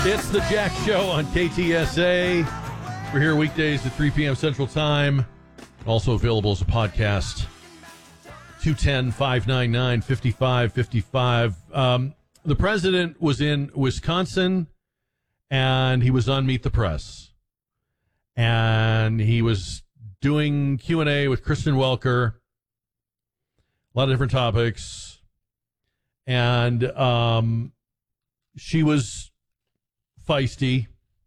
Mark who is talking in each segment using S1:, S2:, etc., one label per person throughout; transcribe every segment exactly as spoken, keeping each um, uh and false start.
S1: It's the Jack Show on K T S A. We're here weekdays at three p.m. Central Time. Also available as a podcast. two one zero, five nine nine, five five five five. Um, the president was in Wisconsin, and he was on Meet the Press. And he was doing Q and A with Kristen Welker. A lot of different topics. And um, she was feisty,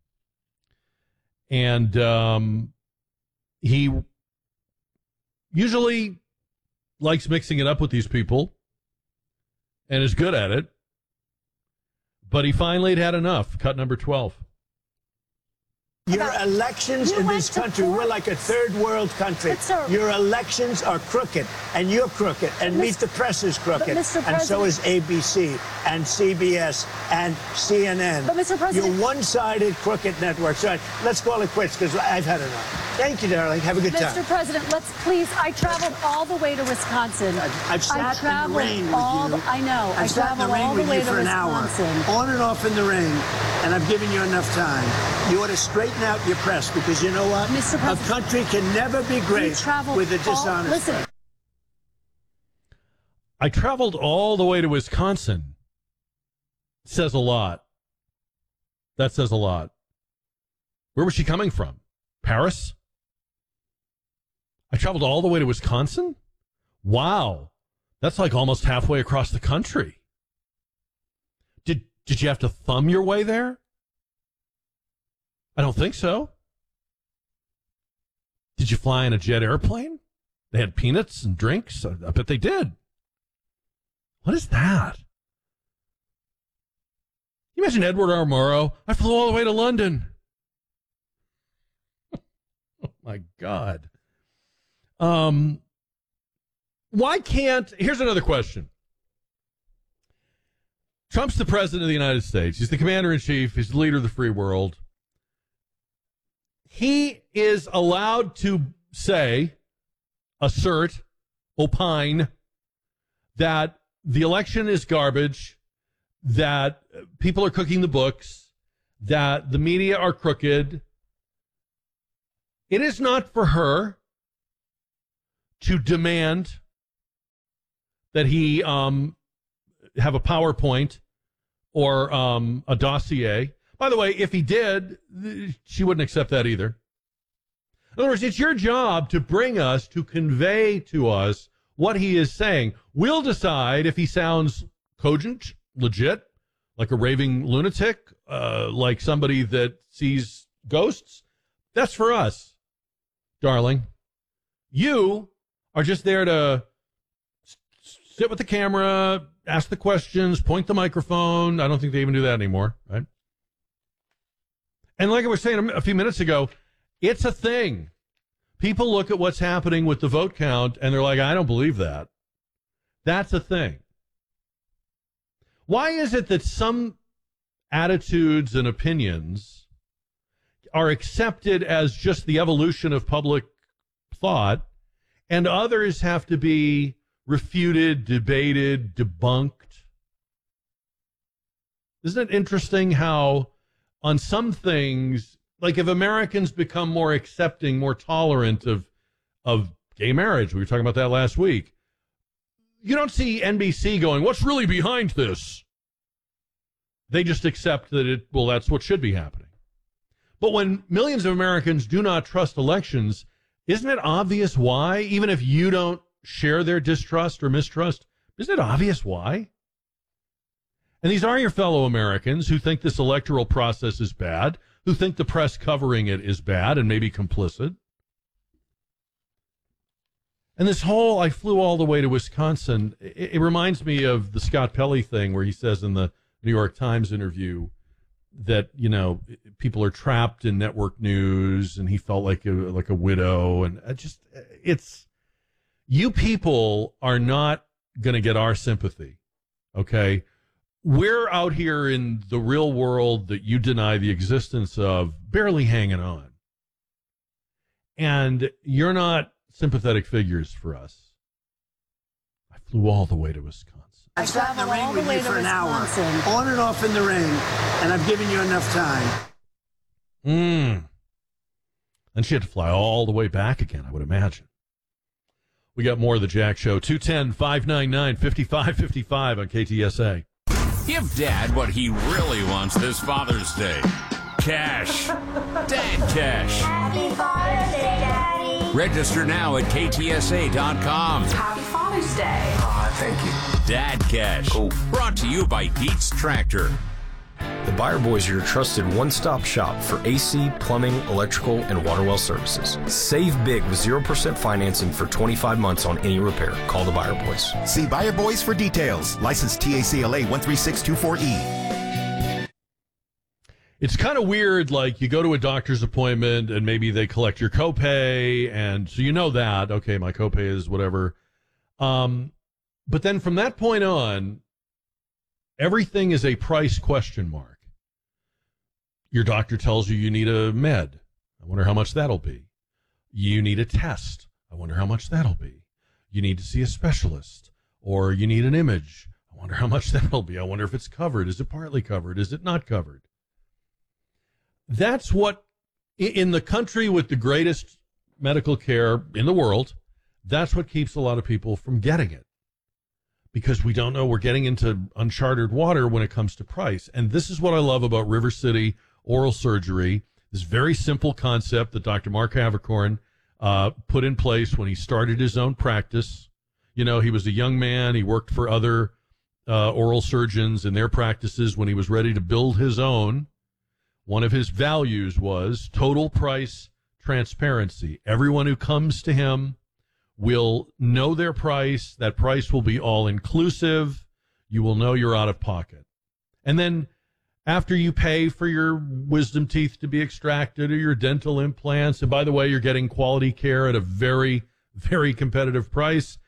S1: and um, he usually likes mixing it up with these people and is good at it, but he finally had had enough. Cut number twelve.
S2: Your elections
S3: You
S2: in
S3: went
S2: this
S3: to
S2: country,
S3: court.
S2: we're like a third world country.
S3: But, sir-
S2: Your elections are crooked, and you're crooked, and
S3: But,
S2: Meet
S3: Mis-
S2: the Press is crooked,
S3: but, Mister
S2: and so is
S3: President-
S2: A B C, and C B S, and C N N.
S3: But, Mister President-
S2: You're one-sided crooked networks. All right, let's call it quits, because I've had enough. Thank you, darling. Have a good
S3: Mister
S2: time.
S3: President, let's please. I traveled all the way to Wisconsin.
S2: I've, I've sat
S3: I
S2: in the
S3: traveled
S2: rain with
S3: all
S2: you.
S3: The, I know.
S2: I've
S3: I
S2: sat in the
S3: traveled
S2: rain
S3: all the
S2: with
S3: way
S2: you
S3: to
S2: for an hour,
S3: Wisconsin.
S2: on and off in the rain, and I've given you enough time. You ought to straighten out your press, because you know what?
S3: Mister
S2: A
S3: President,
S2: country can never be
S3: We
S2: great
S3: traveled
S2: with a
S3: all-
S2: dishonest
S3: Listen.
S2: press.
S1: I traveled all the way to Wisconsin. Says a lot. That says a lot. Where was she coming from? Paris? I traveled all the way to Wisconsin? Wow. That's like almost halfway across the country. Did did you have to thumb your way there? I don't think so. Did you fly in a jet airplane? They had peanuts and drinks? I, I bet they did. What is that? You imagine Edward R. Murrow? I flew all the way to London. Oh, my God. Um, why can't... Here's another question. Trump's the president of the United States. He's the commander-in-chief. He's the leader of the free world. He is allowed to say, assert, opine, that the election is garbage, that people are cooking the books, that the media are crooked. It is not for her to demand that he um, have a PowerPoint or um, a dossier. By the way, if he did, she wouldn't accept that either. In other words, it's your job to bring us, to convey to us what he is saying. We'll decide if he sounds cogent, legit, like a raving lunatic, uh, like somebody that sees ghosts. That's for us, darling. You are just there to s- sit with the camera, ask the questions, point the microphone. I don't think they even do that anymore, right? And like I was saying a few minutes ago, it's a thing. People look at what's happening with the vote count, and they're like, I don't believe that. That's a thing. Why is it that some attitudes and opinions are accepted as just the evolution of public thought, and others have to be refuted, debated, debunked? Isn't it interesting how on some things, like if Americans become more accepting, more tolerant of of gay marriage, we were talking about that last week, you don't see N B C going, what's really behind this? They just accept that it, well, that's what should be happening. But when millions of Americans do not trust elections, isn't it obvious why? Even if you don't share their distrust or mistrust, isn't it obvious why? And these are your fellow Americans who think this electoral process is bad, who think the press covering it is bad and maybe complicit. And this whole, I flew all the way to Wisconsin, it, it reminds me of the Scott Pelley thing where he says in the New York Times interview that, you know, people are trapped in network news and he felt like a, like a widow. And I just, it's, you people are not going to get our sympathy, okay? We're out here in the real world that you deny the existence of, barely hanging on. And you're not sympathetic figures for us. I flew all the way to Wisconsin.
S2: I sat in the
S3: travel
S2: rain
S3: all the
S2: with
S3: way
S2: you
S3: to
S2: for an hour,
S3: Wisconsin.
S2: on and off in the rain, and I've given you enough time.
S1: Mm. And she had to fly all the way back again, I would imagine. We got more of the Jack Show. two one zero, five nine nine, five five five five on K T S A.
S4: Give Dad what he really wants this Father's Day. Cash. Dad cash.
S5: Happy Father's Day, Daddy.
S4: Register now at K T S A dot com.
S5: Happy Father's Day.
S6: Aw, thank you.
S4: Dad cash.
S6: Cool.
S4: Brought to you by Dietz Tractor.
S6: The Buyer Boys are your trusted one-stop shop for A C, plumbing, electrical, and water well services. Save big with zero percent financing for twenty-five months on any repair. Call the Buyer Boys.
S7: See Buyer Boys for details. License T A C L A one three six two four E.
S1: It's kind of weird, like you go to a doctor's appointment and maybe they collect your copay, and so you know that, okay, my copay is whatever. Um, but then from that point on, everything is a price question mark. Your doctor tells you you need a med. I wonder how much that'll be. You need a test. I wonder how much that'll be. You need to see a specialist, or you need an image. I wonder how much that'll be. I wonder if it's covered. Is it partly covered? Is it not covered? That's what, in the country with the greatest medical care in the world, that's what keeps a lot of people from getting it. Because we don't know, we're getting into uncharted water when it comes to price. And this is what I love about River City Oral Surgery, this very simple concept that Doctor Mark Havercorn uh, put in place when he started his own practice. You know, he was a young man. He worked for other uh, oral surgeons in their practices when he was ready to build his own. One of his values was total price transparency. Everyone who comes to him will know their price. That price will be all inclusive. You will know you're out of pocket. And then after you pay for your wisdom teeth to be extracted or your dental implants, and by the way, you're getting quality care at a very, very competitive price.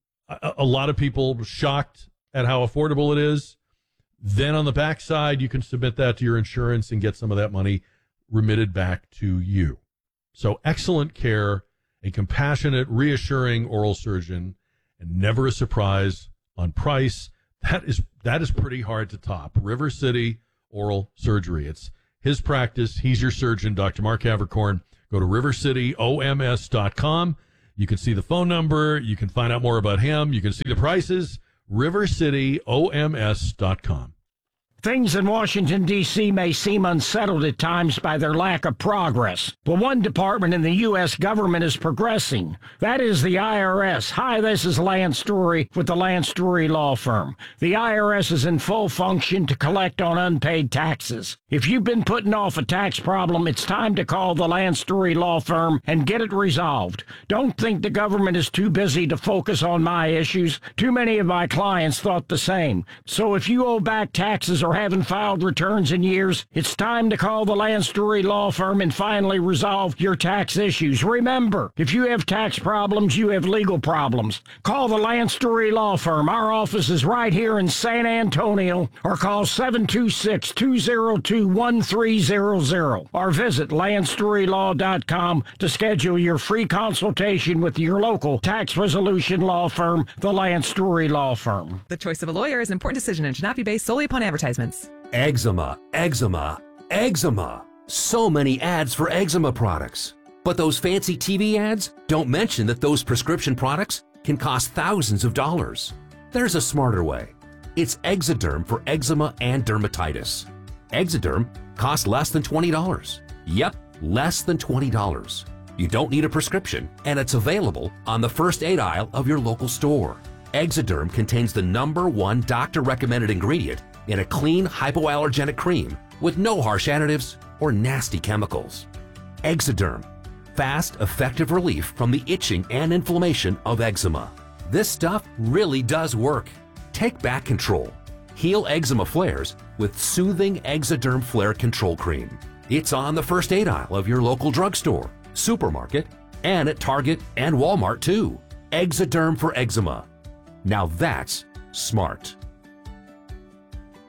S1: A, a lot of people shocked at how affordable it is. Then on the backside, you can submit that to your insurance and get some of that money remitted back to you. So excellent care, a compassionate, reassuring oral surgeon, and never a surprise on price. That is that is pretty hard to top. River City Oral Surgery. It's his practice. He's your surgeon, Doctor Mark Havercorn. Go to river city O M S dot com. You can see the phone number. You can find out more about him. You can see the prices. river city O M S dot com.
S8: Things in Washington, D C may seem unsettled at times by their lack of progress, but one department in the U S government is progressing. That is the I R S. Hi, this is Lance Story with the Lance Story Law Firm. The I R S is in full function to collect on unpaid taxes. If you've been putting off a tax problem, it's time to call the Lance Story Law Firm and get it resolved. Don't think the government is too busy to focus on my issues. Too many of my clients thought the same. So if you owe back taxes or haven't filed returns in years, it's time to call the Lance Story Law Firm and finally resolve your tax issues. Remember, if you have tax problems, you have legal problems. Call the Lance Story Law Firm. Our office is right here in San Antonio, or call seven two six, two zero two, one three zero zero, or visit lance story law dot com to schedule your free consultation with your local tax resolution law firm, the Lance Story Law Firm.
S9: The choice of a lawyer is an important decision and should not be based solely upon advertisements.
S10: Eczema, eczema, eczema. So many ads for eczema products. But those fancy T V ads don't mention that those prescription products can cost thousands of dollars. There's a smarter way. It's Exoderm for eczema and dermatitis. Exoderm costs less than twenty dollars. Yep, less than twenty dollars. You don't need a prescription, and it's available on the first aid aisle of your local store. Exoderm contains the number one doctor-recommended ingredient in a clean hypoallergenic cream with no harsh additives or nasty chemicals. Exoderm, fast, effective relief from the itching and inflammation of eczema. This stuff really does work. Take back control. Heal eczema flares with soothing Exoderm Flare Control Cream. It's on the first aid aisle of your local drugstore, supermarket, and at Target and Walmart too. Exoderm for eczema. Now that's smart.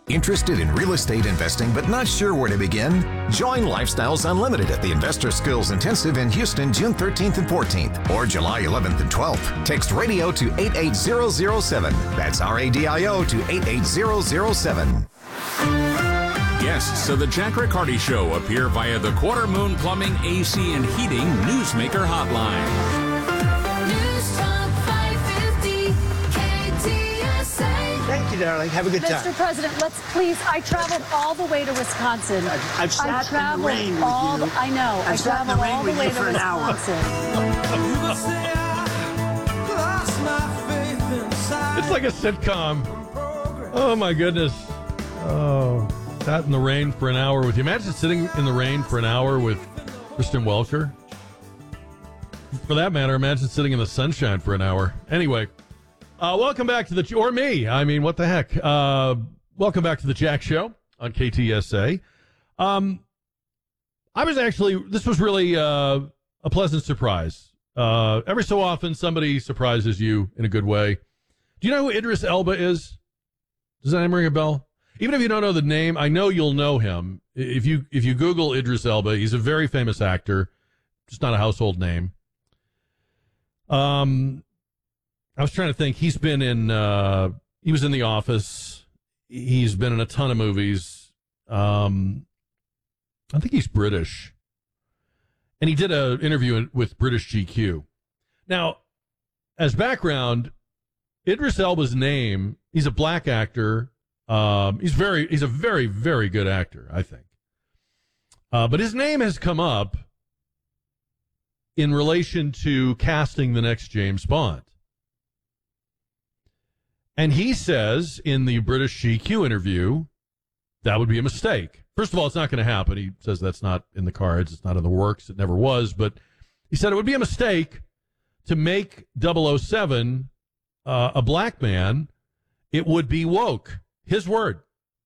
S7: Interested in real estate investing but not sure where to begin? Join Lifestyles Unlimited at the Investor Skills Intensive in Houston June thirteenth and fourteenth or July eleventh and twelfth. Text radio to eight eight zero zero seven. That's R A D I O to eight eight zero zero seven.
S4: Guests of the Jack Riccardi Show appear via the Quarter Moon Plumbing, A C, and Heating Newsmaker Hotline.
S2: Thank you, darling. Have a good
S3: Mister
S2: time.
S3: President, let's please. I traveled all the way to Wisconsin.
S2: I've, I've sat
S3: I
S2: in
S3: traveled
S2: the rain with
S3: all
S2: you.
S3: The, I know.
S2: I've
S3: I
S2: sat in the
S3: traveled
S2: rain
S3: all the
S2: with
S3: way
S2: you
S3: to
S2: for an hour.
S3: Wisconsin.
S1: It's like a sitcom. Oh, my goodness. Oh, sat in the rain for an hour with you. Imagine sitting in the rain for an hour with Kristen Welker. For that matter, imagine sitting in the sunshine for an hour. Anyway, uh, welcome back to the, or me. I mean, what the heck? Uh, welcome back to the Jack Show on K T S A. Um, I was actually, this was really uh, a pleasant surprise. Uh, every so often, somebody surprises you in a good way. Do you know who Idris Elba is? Does that name ring a bell? Even if you don't know the name, I know you'll know him. If you if you Google Idris Elba, he's a very famous actor, just not a household name. Um, I was trying to think. He's been in. Uh, he was in The Office. He's been in a ton of movies. Um, I think he's British, and he did an interview with British G Q. Now, as background, Idris Elba's name. He's a black actor. Um, he's very. He's a very, very good actor, I think. Uh, but his name has come up in relation to casting the next James Bond. And he says in the British G Q interview, that would be a mistake. First of all, it's not going to happen. He says that's not in the cards. It's not in the works. It never was. But he said it would be a mistake to make double oh seven uh, a black man. It would be woke. His word.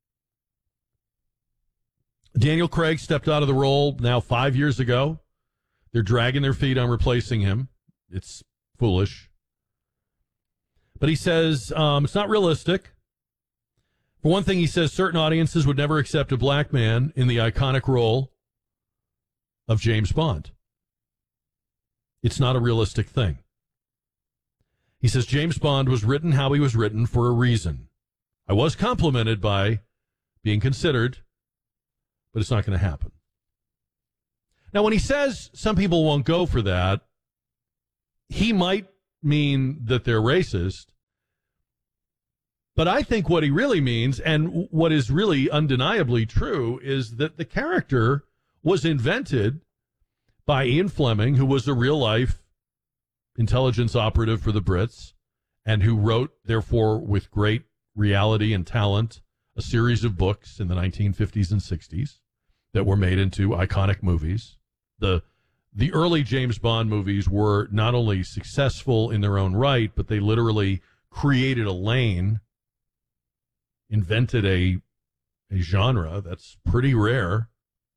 S1: Daniel Craig stepped out of the role now five years ago. They're dragging their feet on replacing him. It's foolish. But he says um, it's not realistic. For one thing, he says certain audiences would never accept a black man in the iconic role of James Bond. It's not a realistic thing. He says James Bond was written how he was written for a reason. I was complimented by being considered, but it's not going to happen. Now, when he says some people won't go for that, he might mean that they're racist. But I think what he really means, and what is really undeniably true, is that the character was invented by Ian Fleming, who was a real-life intelligence operative for the Brits, and who wrote, therefore, with great reality and talent, a series of books in the nineteen fifties and sixties that were made into iconic movies. The the early James Bond movies were not only successful in their own right, but they literally created a lane, invented a a genre that's pretty rare.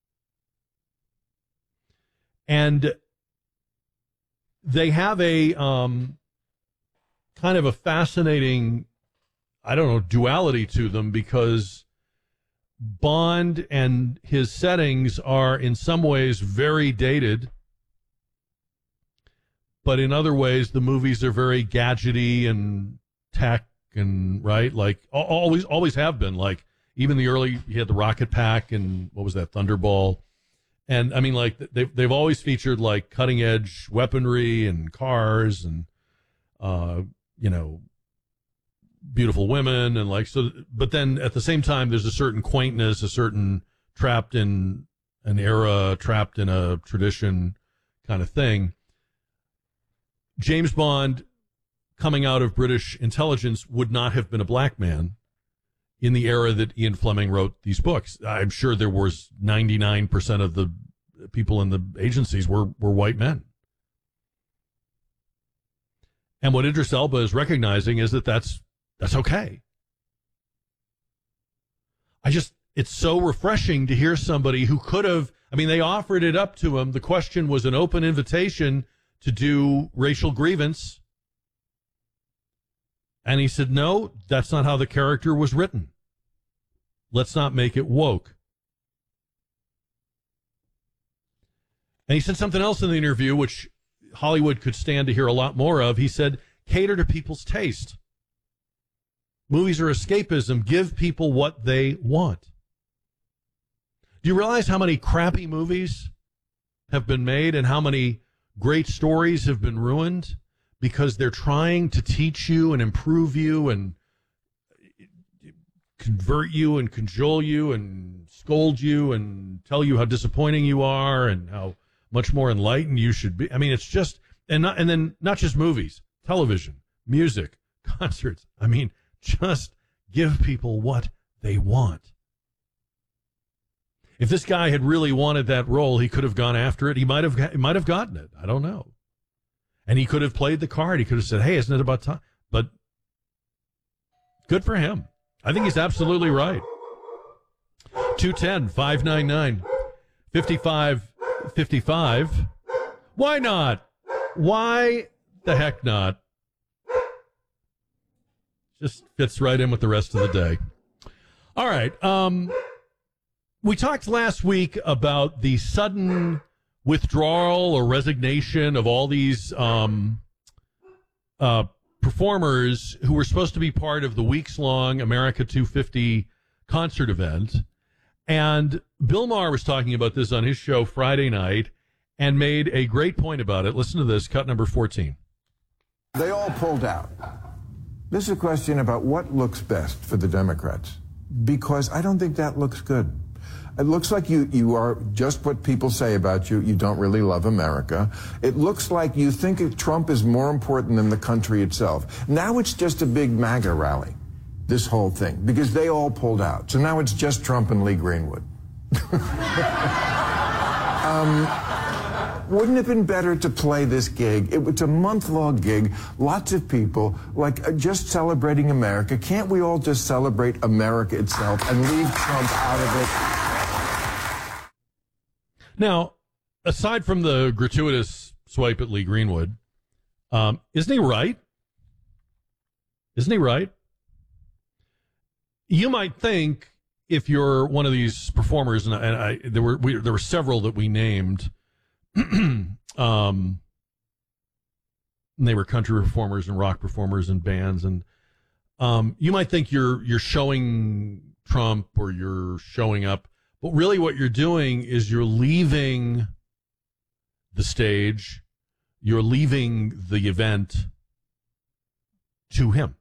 S1: And they have a um, kind of a fascinating, I don't know, duality to them, because Bond and his settings are in some ways very dated, but in other ways the movies are very gadgety and tech and right, like always always have been. Like even the early, you had the Rocket Pack and what was that, Thunderball, and I mean like they've they've always featured like cutting edge weaponry and cars and uh you know, beautiful women and like so, but then at the same time there's a certain quaintness, a certain trapped in an era, trapped in a tradition kind of thing. James Bond, coming out of British intelligence, would not have been a black man in the era that Ian Fleming wrote these books. I'm sure there was ninety-nine percent of the people in the agencies were were white men. And what Idris Elba is recognizing is that that's That's okay. I just, it's so refreshing to hear somebody who could have, I mean, they offered it up to him. The question was an open invitation to do racial grievance. And he said, no, that's not how the character was written. Let's not make it woke. And he said something else in the interview, which Hollywood could stand to hear a lot more of. He said, cater to people's taste. Movies are escapism. Give people what they want. Do you realize how many crappy movies have been made and how many great stories have been ruined because they're trying to teach you and improve you and convert you and cajole you and scold you and tell you how disappointing you are and how much more enlightened you should be? I mean, it's just, and not, and then not just movies, television, music, concerts. I mean, just give people what they want. If this guy had really wanted that role, he could have gone after it. He might have, he might have gotten it. I don't know. And he could have played the card. He could have said, hey, isn't it about time? But good for him. I think he's absolutely right. two one zero, five nine nine, five five five five. Why not? Why the heck not? Just fits right in with the rest of the day. All right. Um, we talked last week about the sudden withdrawal or resignation of all these um, uh, performers who were supposed to be part of the weeks-long America two fifty concert event. And Bill Maher was talking about this on his show Friday night and made a great point about it. Listen to this, cut number fourteen.
S11: They all pulled out. This is a question about what looks best for the Democrats, because I don't think that looks good. It looks like you, you are just what people say about you. You don't really love America. It looks like you think Trump is more important than the country itself. Now it's just a big MAGA rally, this whole thing, because they all pulled out. So now it's just Trump and Lee Greenwood. um, wouldn't it have been better to play this gig? It was a month-long gig, lots of people, like uh, just celebrating America. Can't we all just celebrate America itself and leave Trump out of it?
S1: Now, aside from the gratuitous swipe at Lee Greenwood, um, isn't he right? Isn't he right? You might think if you're one of these performers, and I, and I there were we, there were several that we named, um, and they were country performers and rock performers and bands, and um, you might think you're you're showing Trump or you're showing up. But really what you're doing is you're leaving the stage, you're leaving the event to him.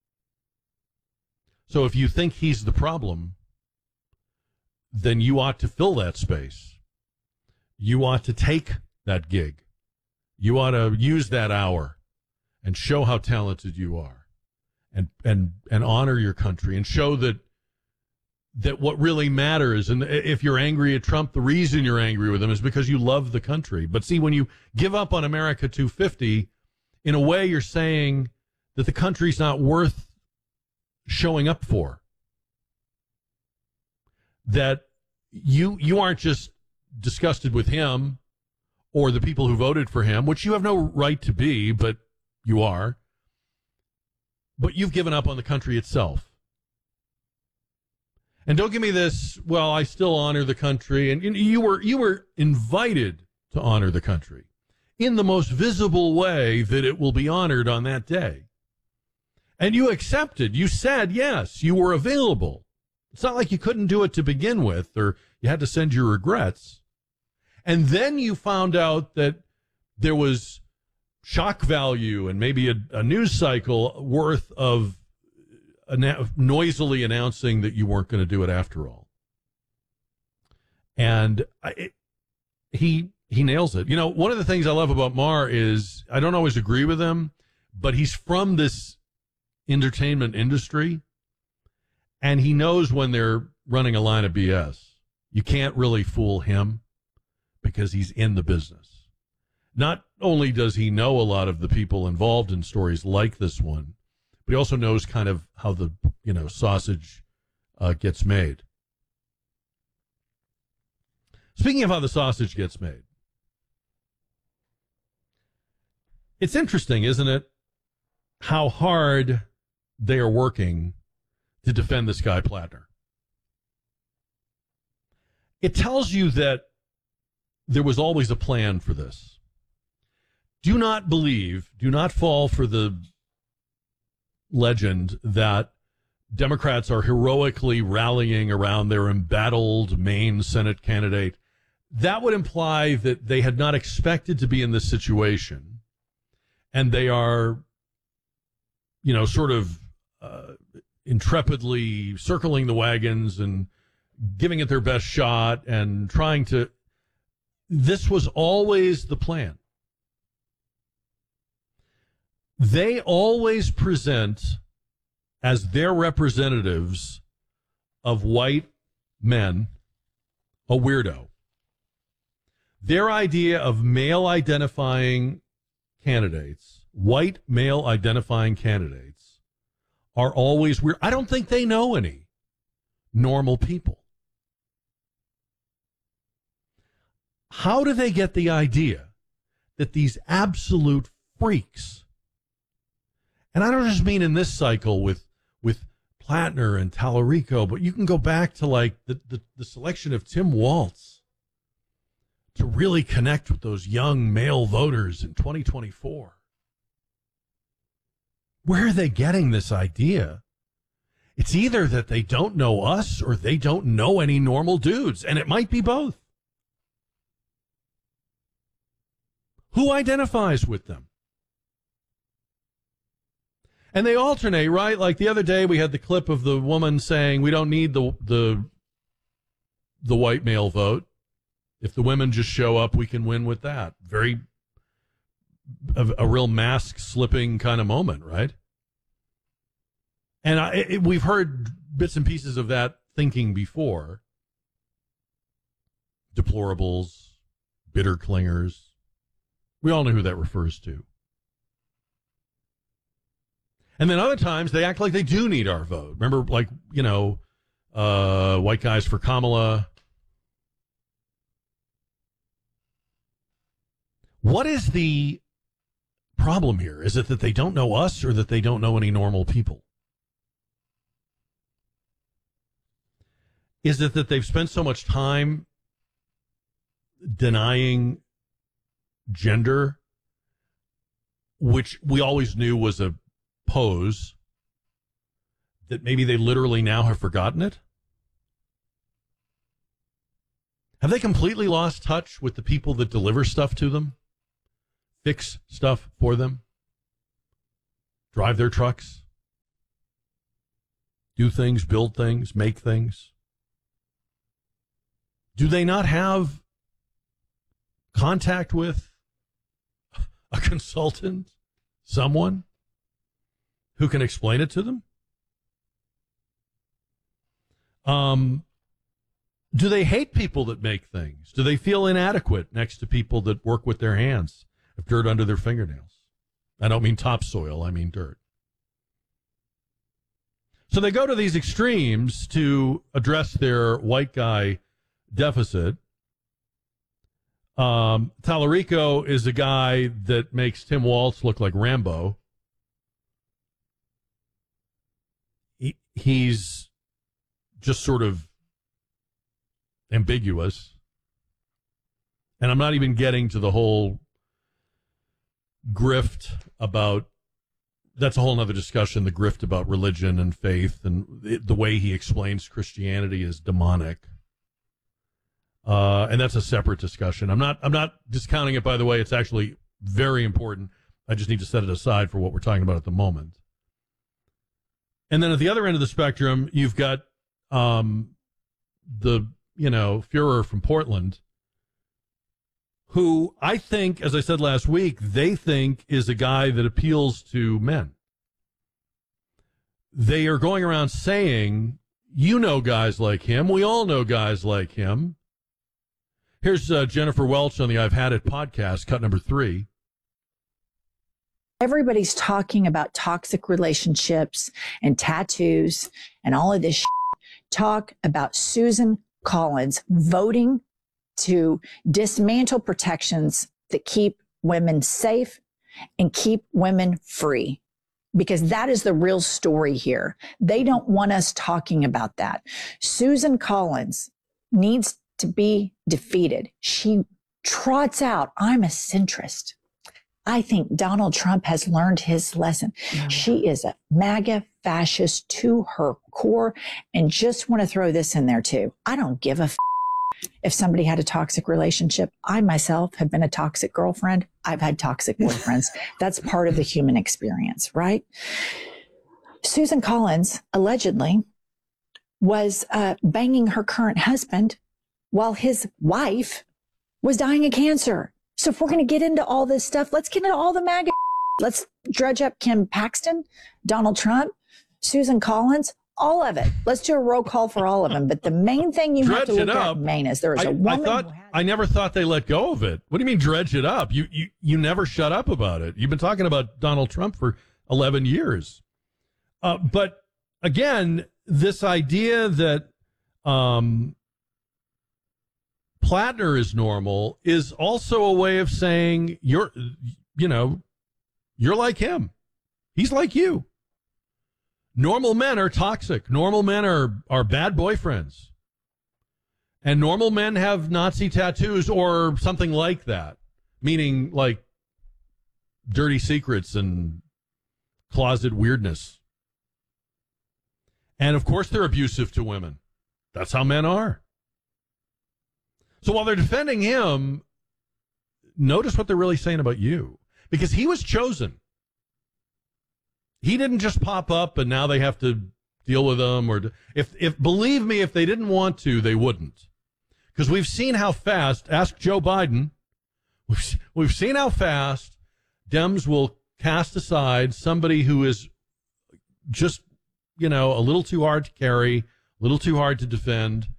S1: So if you think he's the problem, then you ought to fill that space. You ought to take that gig. You ought to use that hour and show how talented you are and, and, and honor your country and show that that what really matters, and if you're angry at Trump, the reason you're angry with him is because you love the country. But see, when you give up on America two fifty, in a way you're saying that the country's not worth showing up for. That you you aren't just disgusted with him or the people who voted for him, which you have no right to be, but you are. But you've given up on the country itself. And don't give me this, well, I still honor the country. And you were you were invited to honor the country in the most visible way that it will be honored on that day. And you accepted. You said yes. You were available. It's not like you couldn't do it to begin with or you had to send your regrets. And then you found out that there was shock value and maybe a, a news cycle worth of noisily announcing that you weren't going to do it after all. And I, it, he he nails it. You know, one of the things I love about Maher is I don't always agree with him, but he's from this entertainment industry, and he knows when they're running a line of B S. You can't really fool him because he's in the business. Not only does he know a lot of the people involved in stories like this one, but he also knows kind of how the, you know, sausage uh, gets made. Speaking of how the sausage gets made, it's interesting, isn't it, how hard they are working to defend this guy Plattner. It tells you that there was always a plan for this. Do not believe, do not fall for the legend that Democrats are heroically rallying around their embattled Maine Senate candidate. That would imply that they had not expected to be in this situation, and they are, you know, sort of uh, intrepidly circling the wagons and giving it their best shot and trying to. This was always the plan. They always present as their representatives of white men a weirdo. Their idea of male identifying candidates, white male identifying candidates, are always weird. I don't think they know any normal people. How do they get the idea that these absolute freaks, and I don't just mean in this cycle with with Plattner and Tallarico, but you can go back to like the, the, the selection of Tim Walz to really connect with those young male voters in twenty twenty-four. Where are they getting this idea? It's either that they don't know us or they don't know any normal dudes, and it might be both. Who identifies with them? And they alternate, right? Like the other day, we had the clip of the woman saying, we don't need the the the white male vote. If the women just show up, we can win with that. Very, a, a real mask slipping kind of moment, right? And I, it, we've heard bits and pieces of that thinking before. Deplorables, bitter clingers. We all know who that refers to. And then other times they act like they do need our vote. Remember, like, you know, uh, white guys for Kamala. What is the problem here? Is it that they don't know us or that they don't know any normal people? Is it that they've spent so much time denying gender, which we always knew was a pose, that maybe they literally now have forgotten it? Have they completely lost touch with the people that deliver stuff to them, fix stuff for them, drive their trucks, do things, build things, make things? Do they not have contact with a consultant, someone who can explain it to them? Um, do they hate people that make things? Do they feel inadequate next to people that work with their hands, have dirt under their fingernails? I don't mean topsoil, I mean dirt. So they go to these extremes to address their white guy deficit. Um, Tallarico is a guy that makes Tim Walz look like Rambo. He, he's just sort of ambiguous. And I'm not even getting to the whole grift about, that's a whole nother discussion, the grift about religion and faith and the, the way he explains Christianity is demonic. Uh, and that's a separate discussion. I'm not I'm not discounting it, by the way. It's actually very important. I just need to set it aside for what we're talking about at the moment. And then at the other end of the spectrum, you've got um, the, you know, Führer from Portland, who I think, as I said last week, they think is a guy that appeals to men. They are going around saying, you know guys like him. We all know guys like him. Here's uh, Jennifer Welch on the I've Had It podcast, cut number three.
S12: Everybody's talking about toxic relationships and tattoos and all of this shit. Talk about Susan Collins voting to dismantle protections that keep women safe and keep women free. Because that is the real story here. They don't want us talking about that. Susan Collins needs to be defeated. She trots out, I'm a centrist. I think Donald Trump has learned his lesson. Yeah. She is a MAGA fascist to her core. And just want to throw this in there too. I don't give a f- if somebody had a toxic relationship. I myself have been a toxic girlfriend. I've had toxic boyfriends. That's part of the human experience, right? Susan Collins allegedly was uh, banging her current husband while his wife was dying of cancer. So if we're going to get into all this stuff, let's get into all the MAGA. Let's dredge up Kim Paxton, Donald Trump, Susan Collins, all of it. Let's do a roll call for all of them. But the main thing you
S1: dredge
S12: have to look
S1: up.
S12: at, main, is there is
S1: I,
S12: a woman.
S1: I thought
S12: who had-
S1: I never thought they let go of it. What do you mean dredge it up? You you you never shut up about it. You've been talking about Donald Trump for eleven years. Uh, but again, this idea that um, Plattner is normal is also a way of saying you're, you know, you're like him. He's like you. Normal men are toxic. Normal men are, are bad boyfriends. And normal men have Nazi tattoos or something like that, meaning like dirty secrets and closet weirdness. And of course they're abusive to women. That's how men are. So while they're defending him, notice what they're really saying about you. Because he was chosen. He didn't just pop up and now they have to deal with him. Or if, if believe me, if they didn't want to, they wouldn't. Because we've seen how fast, ask Joe Biden, we've, we've seen how fast Dems will cast aside somebody who is just, you know, a little too hard to carry, a little too hard to defend.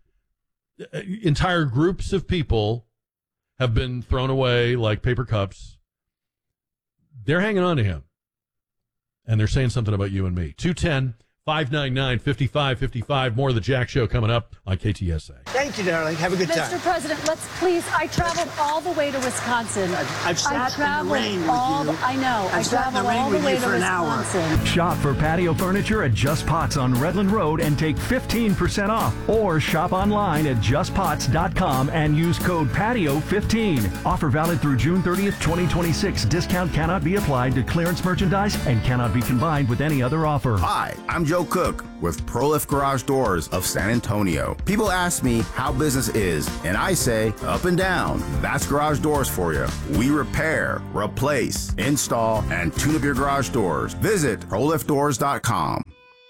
S1: Entire groups of people have been thrown away like paper cups. They're hanging on to him. And they're saying something about you and me. two one zero, five nine nine, five five five five. More of the Jack Show coming up on K T S A.
S2: Thank you, darling. Have a good time.
S3: Mister President, let's please. I traveled all the way to Wisconsin.
S2: I've, I've sat
S3: I traveled
S2: in the rain with
S3: all
S2: you.
S3: The, I know.
S2: I've
S3: I
S2: sat in the
S3: traveled
S2: rain
S3: all the
S2: with
S3: way
S2: you
S3: to
S2: for an hour.
S3: Wisconsin.
S13: Shop for patio furniture at Just Pots on Redland Road and take fifteen percent off. Or shop online at just pots dot com and use code patio fifteen. Offer valid through June thirtieth, twenty twenty-six. Discount cannot be applied to clearance merchandise and cannot be combined with any other offer.
S14: Hi, I'm Joe Cook with ProLift Garage Doors of San Antonio. People ask me how business is, and I say up and down. That's garage doors for you. We repair, replace, install, and tune up your garage doors. Visit pro lift doors dot com.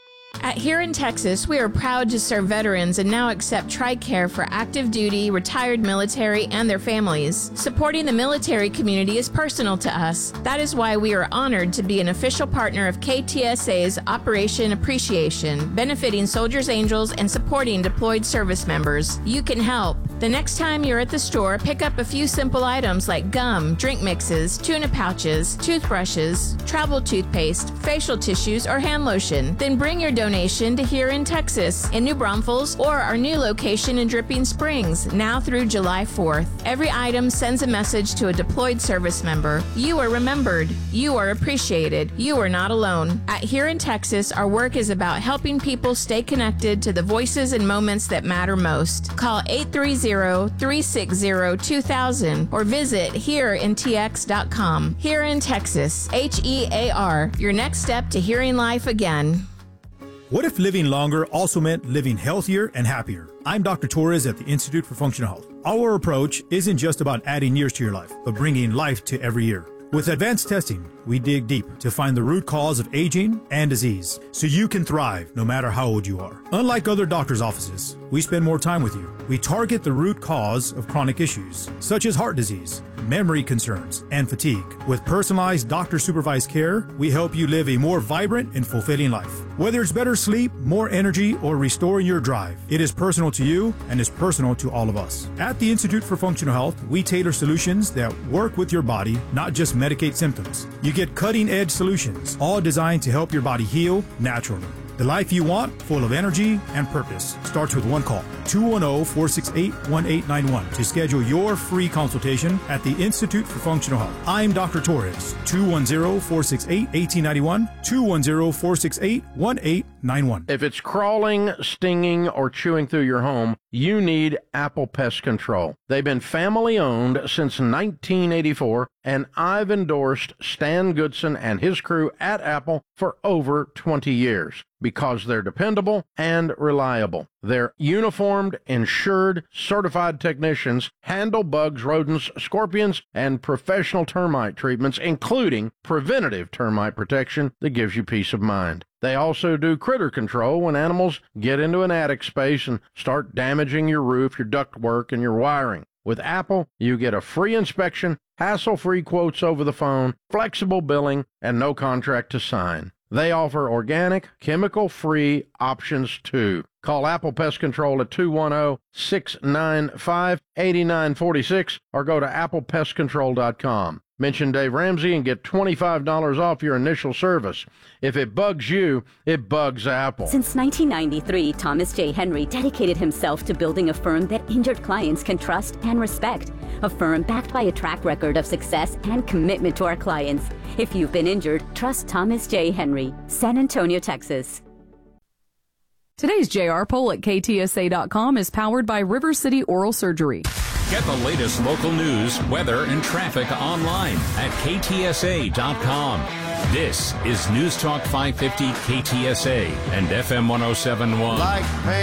S15: At Here in Texas, we are proud to serve veterans and now accept TRICARE for active duty, retired military, and their families. Supporting the military community is personal to us. That is why we are honored to be an official partner of K T S A's Operation Appreciation, benefiting Soldiers Angels and supporting deployed service members. You can help. The next time you're at the store, pick up a few simple items like gum, drink mixes, tuna pouches, toothbrushes, travel toothpaste, facial tissues, or hand lotion. Then bring your donation to Here in Texas, in New Braunfels, or our new location in Dripping Springs, now through July fourth. Every item sends a message to a deployed service member. You are remembered. You are appreciated. You are not alone. At Here in Texas, our work is about helping people stay connected to the voices and moments that matter most. Call eight three zero, three six zero, two thousand or visit here in t x dot com. Here in Texas, H E A R, your next step to hearing life again.
S16: What if living longer also meant living healthier and happier? I'm Doctor Torres at the Institute for Functional Health. Our approach isn't just about adding years to your life, but bringing life to every year. With advanced testing, we dig deep to find the root cause of aging and disease, so you can thrive no matter how old you are. Unlike other doctors' offices, we spend more time with you. We target the root cause of chronic issues, such as heart disease, memory concerns, and fatigue. With personalized doctor-supervised care, we help you live a more vibrant and fulfilling life. Whether it's better sleep, more energy, or restoring your drive, it is personal to you and is personal to all of us. At the Institute for Functional Health, we tailor solutions that work with your body, not just medicate symptoms. You get cutting-edge solutions, all designed to help your body heal naturally. The life you want, full of energy and purpose, starts with one call. two one zero, four six eight, one eight nine one to schedule your free consultation at the Institute for Functional Health. I'm Doctor Torres. two one zero, four six eight, one eight nine one. two one zero, four six eight, one eight nine one.
S17: If it's crawling, stinging, or chewing through your home, you need Apple Pest Control. They've been family-owned since nineteen eighty-four, and I've endorsed Stan Goodson and his crew at Apple for over twenty years because they're dependable and reliable. Their uniformed, insured, certified technicians handle bugs, rodents, scorpions, and professional termite treatments, including preventative termite protection that gives you peace of mind. They also do critter control when animals get into an attic space and start damaging your roof, your ductwork, and your wiring. With Apple, you get a free inspection, hassle-free quotes over the phone, flexible billing, and no contract to sign. They offer organic, chemical-free options too. Call Apple Pest Control at two one zero, six nine five, eight nine four six or go to apple pest control dot com. Mention Dave Ramsey and get twenty-five dollars off your initial service. If it bugs you, it bugs Apple.
S18: Since nineteen ninety-three, Thomas J. Henry dedicated himself to building a firm that injured clients can trust and respect. A firm backed by a track record of success and commitment to our clients. If you've been injured, trust Thomas J. Henry. San Antonio, Texas.
S19: Today's J R poll at K T S A dot com is powered by River City Oral Surgery.
S4: Get the latest local news, weather, and traffic online at K T S A dot com. This is News Talk five fifty K T S A and F M one oh seven point one.
S20: Like